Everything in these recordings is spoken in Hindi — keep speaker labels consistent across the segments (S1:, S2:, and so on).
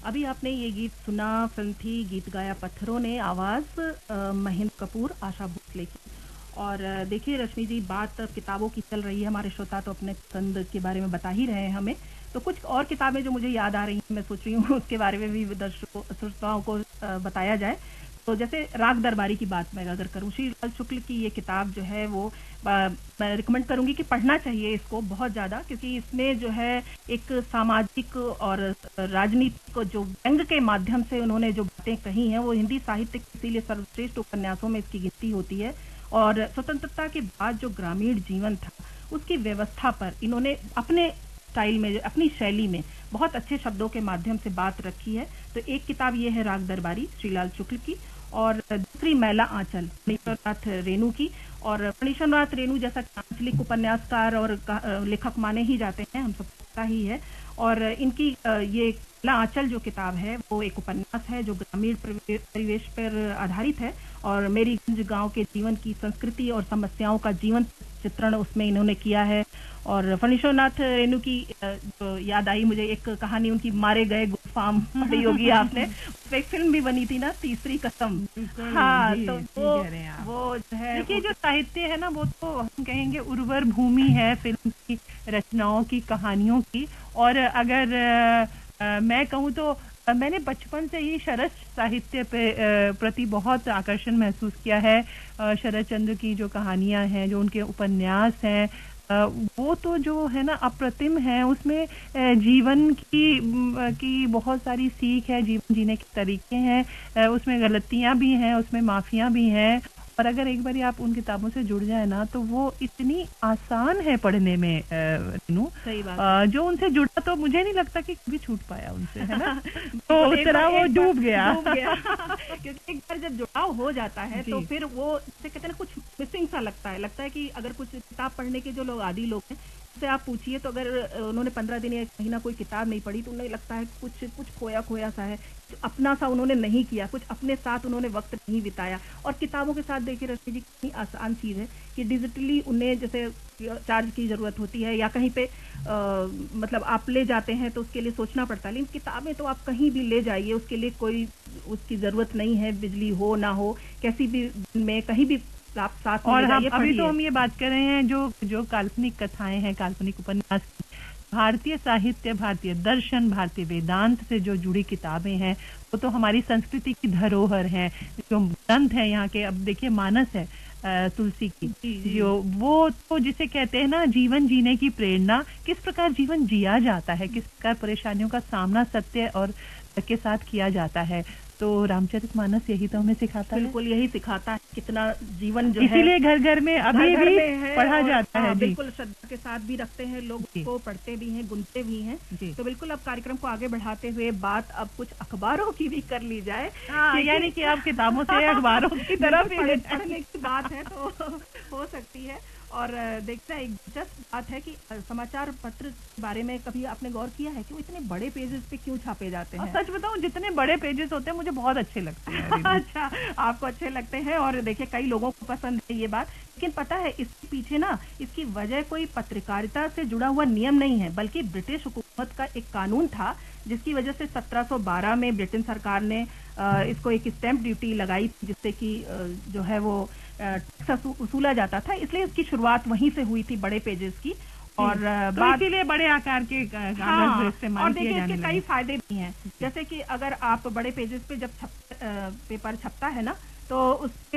S1: अभी आपने ये गीत सुना, फिल्म थी गीत गाया पत्थरों ने, आवाज महेंद्र कपूर, आशा भोसले की। और देखिए रश्मि जी, बात किताबों की चल रही है, हमारे श्रोता तो अपने पसंद के बारे में बता ही रहे हैं हमें। तो कुछ और किताबें जो मुझे याद आ रही हैं, मैं सोच रही हूँ उसके बारे में भी दर्शकों श्रोताओं को बताया जाए। तो जैसे राग दरबारी की बात मैं अगर करूं, श्री लाल शुक्ल की ये किताब जो है वो मैं रिकमेंड करूंगी कि पढ़ना चाहिए इसको बहुत ज्यादा, क्योंकि इसमें जो है एक सामाजिक और राजनीतिक जो व्यंग के माध्यम से उन्होंने जो बातें कही हैं वो हिंदी साहित्य के इसीलिए सर्वश्रेष्ठ उपन्यासों में इसकी गिनती होती है। और स्वतंत्रता के बाद जो ग्रामीण जीवन था उसकी व्यवस्था पर इन्होंने अपने स्टाइल में, अपनी शैली में बहुत अच्छे शब्दों के माध्यम से बात रखी है। तो एक किताब ये है राग दरबारी श्रीलाल शुक्ल की, और दूसरी मैला आंचल फणीश्वरनाथ रेणु की। और फणीश्वरनाथ रेणु जैसा आंचलिक उपन्यासकार और लेखक माने ही जाते हैं, हम सब पता ही है। और इनकी ये मैला आंचल जो किताब है वो एक उपन्यास है जो ग्रामीण परिवेश पर आधारित है, और मेरीगंज गांव के जीवन की संस्कृति और समस्याओं का जीवन चित्रण उसमें इन्होंने किया है। और फणीश्वरनाथ रेणु की जो याद आई मुझे, एक कहानी उनकी, मारे गए गुफाम पढ़ी होगी आपने, एक फिल्म भी बनी थी ना, तीसरी कसम। हाँ, तो वो जो है,
S2: देखिए जो साहित्य है ना वो तो हम कहेंगे उर्वर भूमि है फिल्म की रचनाओं की, कहानियों की। और अगर मैं कहूँ तो मैंने बचपन से ही शरद साहित्य प्रति बहुत आकर्षण महसूस किया है। शरद चंद्र की जो कहानियां हैं, जो उनके उपन्यास हैं, वो तो जो है ना अप्रतिम है। उसमें जीवन की बहुत सारी सीख है, जीवन जीने के तरीके हैं, उसमें गलतियां भी हैं, उसमें माफियां भी हैं। और अगर एक बार आप उन किताबों से जुड़ जाए ना तो वो इतनी आसान है पढ़ने में रेनू।
S1: सही बात
S2: जो उनसे जुड़ा तो मुझे नहीं लगता कि कभी छूट पाया उनसे, है ना। तो उस तरह वो डूब गया
S1: क्योंकि एक बार जब जुड़ाव हो जाता है तो फिर वो जैसे कहते हैं ना, कुछ मिसिंग सा लगता है कि अगर कुछ किताब पढ़ने के जो लोग आदी लोग हैं से आप पूछिए तो अगर उन्होंने 15 दिन या 1 महीना कोई किताब नहीं पढ़ी तो उन्हें लगता है कुछ खोया खोया सा है, अपना सा उन्होंने नहीं किया, कुछ अपने साथ उन्होंने वक्त नहीं बिताया। और किताबों के साथ देखिए रश्मि जी, कितनी आसान चीज है कि डिजिटली उन्हें जैसे चार्ज की जरूरत होती है या कहीं पे मतलब आप ले जाते हैं तो उसके लिए सोचना पड़ता है, लेकिन किताबें तो आप कहीं भी ले जाइए, उसके लिए कोई उसकी जरूरत नहीं है, बिजली हो ना हो, कैसी भी में कहीं भी आप साथ में। और
S2: अभी तो हम ये बात कर रहे हैं जो काल्पनिक कथाएं हैं, काल्पनिक उपन्यास, भारतीय साहित्य, भारतीय दर्शन, भारतीय वेदांत से जो जुड़ी किताबें हैं वो तो हमारी संस्कृति की धरोहर हैं। जो ग्रंथ है यहाँ के, अब देखिए मानस है तुलसी की, जो वो तो जिसे कहते हैं ना जीवन जीने की प्रेरणा, किस प्रकार जीवन जिया जाता है, किस प्रकार परेशानियों का सामना सत्य और के साथ किया जाता है। तो रामचरितमानस यही तो हमें सिखाता है,
S1: बिल्कुल यही सिखाता है कितना जीवन जो है,
S2: इसीलिए घर घर में अभी भी पढ़ा जाता है।
S1: बिल्कुल श्रद्धा के साथ भी रखते हैं लोग, उसको पढ़ते भी हैं, गुनते भी हैं। तो बिल्कुल अब कार्यक्रम को आगे बढ़ाते हुए बात अब कुछ अखबारों की भी कर ली जाए,
S2: यानी कि अब किताबों से अखबारों की तरफ
S1: पढ़ने की बात है तो हो सकती है। और देखते हैं, एक दिलचस्प बात है कि समाचार पत्र के बारे में कभी आपने गौर किया है कि वो इतने बड़े पेजेस पे क्यों छापे जाते हैं?
S2: सच बताऊं, जितने बड़े पेजेस होते हैं मुझे बहुत अच्छे लगते हैं।
S1: अच्छा, आपको अच्छे लगते हैं, और देखिए कई लोगों को पसंद है ये बात। लेकिन पता है इसके पीछे ना, इसकी वजह कोई पत्रकारिता से जुड़ा हुआ नियम नहीं है, बल्कि ब्रिटिश हुकूमत का एक कानून था जिसकी वजह से 1712 में ब्रिटेन सरकार ने इसको एक स्टैंप ड्यूटी लगाई, जिससे कि जो है वो टैक्स वसूला जाता था, इसलिए इसकी शुरुआत वहीं से हुई थी, बड़े पेजेस की। और
S2: तो इसीलिए बड़े आकार के कागज इस्तेमाल किए जाने लगे।
S1: और देखिए इसके कई फायदे भी हैं, जैसे कि अगर आप बड़े पेजेस पे जब पेपर छपता है ना तो उसके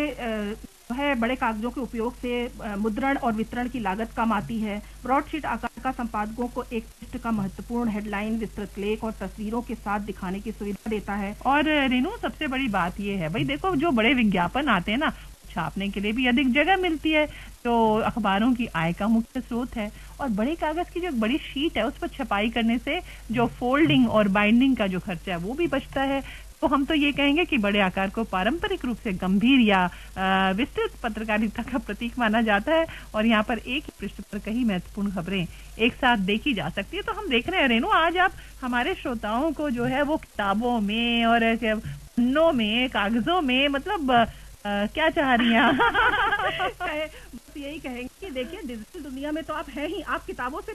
S1: है बड़े कागजों के उपयोग से मुद्रण और वितरण की लागत कम आती है। ब्रॉडशीट आकार का संपादकों को एक पृष्ठ का महत्वपूर्ण हेडलाइन, विस्तृत लेख और तस्वीरों के साथ दिखाने की सुविधा देता है।
S2: और रेनू, सबसे बड़ी बात ये है भाई, देखो जो बड़े विज्ञापन आते हैं ना, छापने के लिए भी अधिक जगह मिलती है, तो अखबारों की आय का मुख्य स्रोत है। और बड़े कागज की जो बड़ी शीट है उस पर छपाई करने से जो फोल्डिंग और बाइंडिंग का जो खर्चा है वो भी बचता है। तो हम तो ये कहेंगे कि बड़े आकार को पारंपरिक रूप से गंभीर या विस्तृत पत्रकारिता का प्रतीक माना जाता है, और यहाँ पर एक ही पृष्ठ पर कई महत्वपूर्ण खबरें एक साथ देखी जा सकती है। तो हम देख रहे हैं रेनू, आज आप हमारे श्रोताओं को जो है वो किताबों में और पन्नों में, कागजों में, मतलब क्या चाह रही हैं?
S1: बस यही कहेंगे कि देखिए डिजिटल दुनिया में तो आप हैं ही, आप किताबों से